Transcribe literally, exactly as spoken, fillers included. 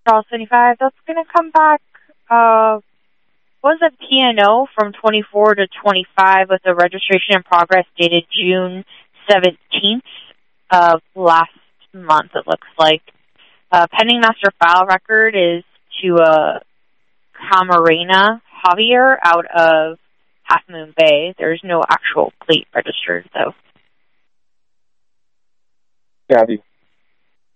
Charles seventy-five, that's going to come back, uh, was a P and O from twenty-four to twenty-five with a registration in progress dated June seventeenth of last month, it looks like. Uh, pending master file record is to uh, Camarena Javier out of Half Moon Bay. There's no actual plate registered, though. Copy.